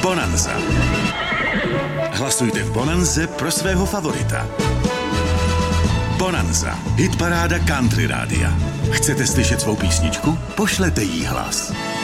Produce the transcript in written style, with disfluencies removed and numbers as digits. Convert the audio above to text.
Bonanza. Hlasujte v Bonanze pro svého favorita. Bonanza. Hitparáda Country Rádia. Chcete slyšet svou písničku? Pošlete jí hlas.